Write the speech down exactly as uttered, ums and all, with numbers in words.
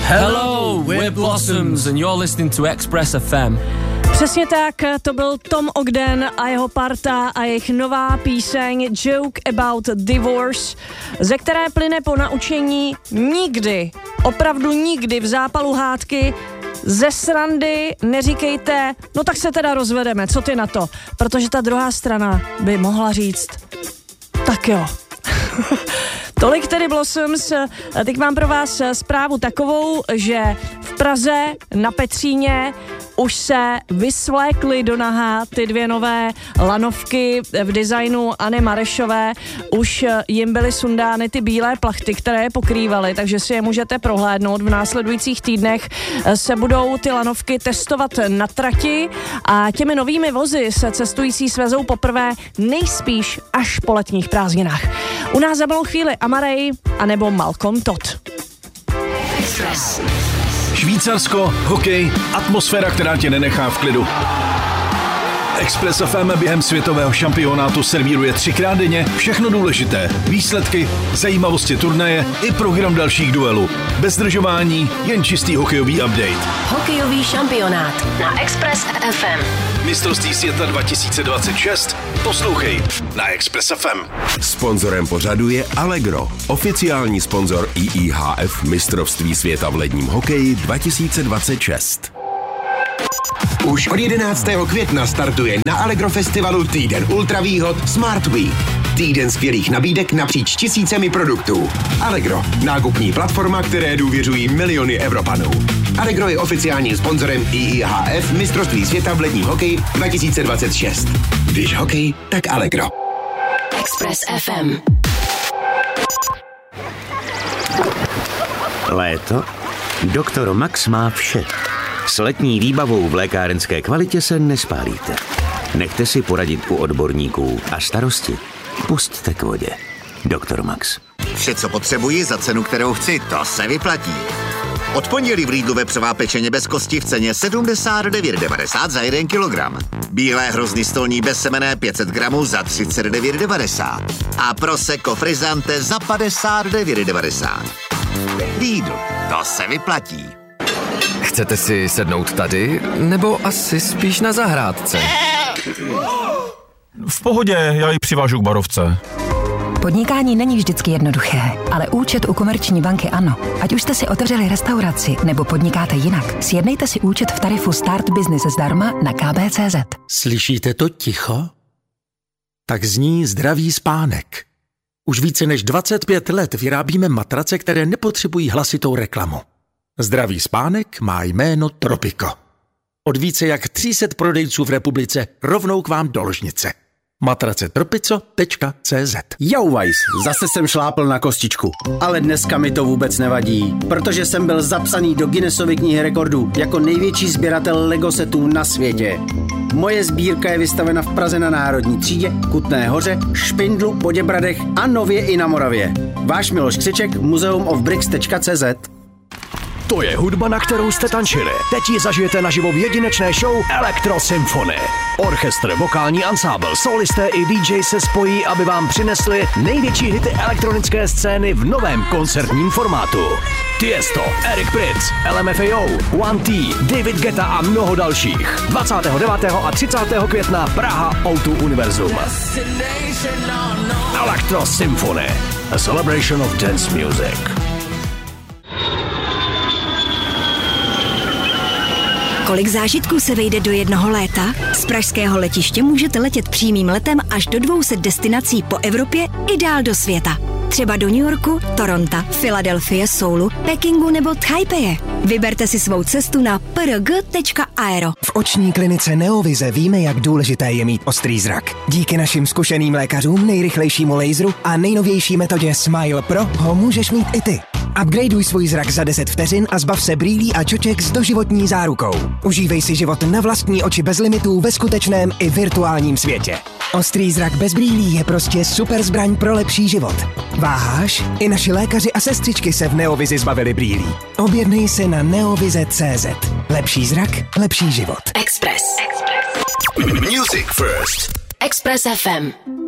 Hello, we're Blossoms and you're listening to Express F M. Přesně tak, to byl Tom Ogden a jeho parta a jejich nová píseň Joke About Divorce, ze které plyne po naučení nikdy, opravdu nikdy v zápalu hádky ze srandy neříkejte, no tak se teda rozvedeme, co ty na to? Protože ta druhá strana by mohla říct, tak jo. Tolik tedy Blossoms. Teď mám pro vás zprávu takovou, že v Praze na Petříně už se vysvlékly do nahá ty dvě nové lanovky v designu Anny Marešové. Už jim byly sundány ty bílé plachty, které je pokrývaly, takže si je můžete prohlédnout. V následujících týdnech se budou ty lanovky testovat na trati a těmi novými vozy se cestující svezou poprvé nejspíš až po letních prázdninách. U nás za malou chvíli Amarej anebo Malcolm Todd. Express. Švýcarsko, hokej, atmosféra, která tě nenechá v klidu. Express F M během světového šampionátu servíruje třikrát denně všechno důležité. Výsledky, zajímavosti turnaje i program dalších duelů. Bez zdržování, jen čistý hokejový update. Hokejový šampionát na Express F M. Mistrovství světa dva tisíce dvacet šest. Poslouchej na Express F M. Sponzorem pořadu je Allegro, oficiální sponzor I I H F Mistrovství světa v ledním hokeji dva tisíce dvacet šest. Už od jedenáctého května startuje na Allegro festivalu týden ultravýhod Smart Week. Týden skvělých nabídek napříč tisícemi produktů. Allegro, nákupní platforma, které důvěřují miliony Evropanů. Allegro je oficiálním sponzorem I I H F Mistrovství světa v ledním hokeji dva tisíce dvacet šest. Když hokej, tak Allegro. Express F M. Léto? Doktor Max má vše. S letní výbavou v lékárenské kvalitě se nespálíte. Nechte si poradit u odborníků a starosti pusťte k vodě. Doktor Max. Vše, co potřebuji za cenu, kterou chci, to se vyplatí. Od pondělí v Lidlu vepřová pečeně bez kosti v ceně sedmdesát devět devadesát za jeden kilogram. Bílé hrozny stolní bez semene pět set gramů za třicet devět devadesát. A Prosecco Frizzante za padesát devět devadesát. Lidl, to se vyplatí. Chcete si sednout tady, nebo asi spíš na zahrádce? V pohodě, já ji přivážu k barovce. Podnikání není vždycky jednoduché, ale účet u Komerční banky ano. Ať už jste si otevřeli restauraci nebo podnikáte jinak, sjednejte si účet v tarifu Start Business zdarma na K B tečka cé zet. Slyšíte to ticho? Tak zní Zdravý spánek. Už více než dvacet pět let vyrábíme matrace, které nepotřebují hlasitou reklamu. Zdravý spánek má jméno Tropico. Od více jak tři sta prodejců v republice rovnou k vám do ložnice. matrace tropico tečka cé zet. Jau Weiss, zase jsem šlápl na kostičku. Ale dneska mi to vůbec nevadí, protože jsem byl zapsaný do Guinnessovy knihy rekordů jako největší sběratel Lego setů na světě. Moje sbírka je vystavena v Praze na Národní třídě, Kutné Hoře, Špindlu, Poděbradech a nově i na Moravě. Váš Miloš Křiček, muzeum of bricks tečka cé zet. To je hudba, na kterou jste tančili. Teď ji zažijete naživo v jedinečné show Electro Symphony. Orchestr, vokální ansábl, solisté i D J se spojí, aby vám přinesli největší hity elektronické scény v novém koncertním formátu. Tiesto, Eric Prydz, L M F A O, One T, David Guetta a mnoho dalších. dvacátého devátého a třicátého května Praha O dva Univerzum. Electro Symphony, a celebration of dance music. Kolik zážitků se vejde do jednoho léta? Z pražského letiště můžete letět přímým letem až do dvou set destinací po Evropě i dál do světa. Třeba do New Yorku, Toronto, Filadelfie, Soulu, Pekingu nebo Taipeje. Vyberte si svou cestu na p r g tečka aero. V oční klinice Neovize víme, jak důležité je mít ostrý zrak. Díky našim zkušeným lékařům, nejrychlejšímu laseru a nejnovější metodě Smile Pro ho můžeš mít i ty. Upgradeuj svůj zrak za deset vteřin a zbav se brýlí a čoček s doživotní zárukou. Užívej si život na vlastní oči bez limitů ve skutečném i virtuálním světě. Ostrý zrak bez brýlí je prostě super zbraň pro lepší život. Váháš? I naši lékaři a sestřičky se v Neovizi zbavili brýlí. Objednej se na neovize tečka cé zet. Lepší zrak, lepší život. Express. Music first. Express F M.